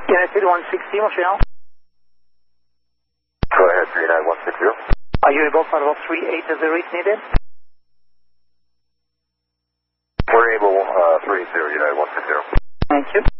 United 160, Montreal. Go ahead, 39160. Are you able for level 38 as the rate needed? We're able, 30, United 160. Thank you.